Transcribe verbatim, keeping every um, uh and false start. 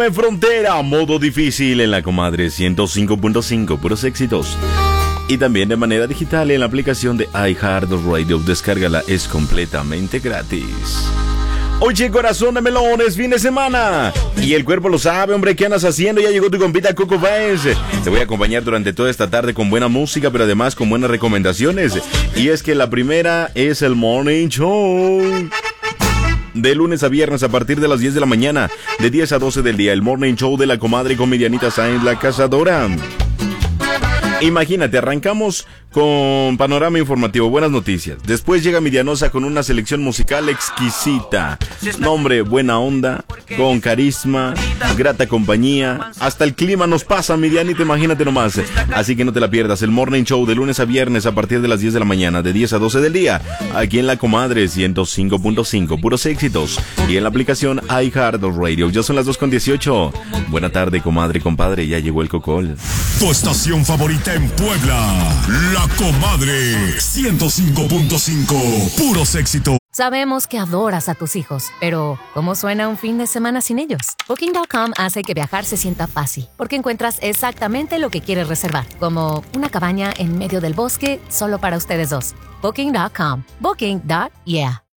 En frontera, modo difícil en la comadre ciento cinco punto cinco, puros éxitos. Y también de manera digital en la aplicación de iHeartRadio. Descárgala, es completamente gratis. Oye, corazón de melones, fin de semana. Y el cuerpo lo sabe, hombre, ¿qué andas haciendo? Ya llegó tu compita Coco Vance. Te voy a acompañar durante toda esta tarde con buena música, pero además con buenas recomendaciones. Y es que la primera es el Morning Show. De lunes a viernes a partir de las diez de la mañana, de diez a doce del día, el Morning Show de la comadre comedianita Sáenz la Cazadora. Imagínate, arrancamos con panorama informativo, buenas noticias. Después llega Mirianosa con una selección musical exquisita. Nombre, buena onda, con carisma, grata compañía. Hasta el clima nos pasa, Mirianita, imagínate nomás. Así que no te la pierdas, el Morning Show de lunes a viernes a partir de las diez de la mañana, de diez a doce del día. Aquí en la comadre ciento cinco punto cinco, puros éxitos. Y en la aplicación iHeartRadio. Ya son las dos con dieciocho. Buena tarde, comadre y compadre, ya llegó el cocol. Tu estación favorita en Puebla, La Comadre ciento cinco punto cinco, puros éxitos. Sabemos que adoras a tus hijos, pero ¿cómo suena un fin de semana sin ellos? Booking punto com hace que viajar se sienta fácil, porque encuentras exactamente lo que quieres reservar, como una cabaña en medio del bosque solo para ustedes dos. Booking punto com. Booking. Yeah.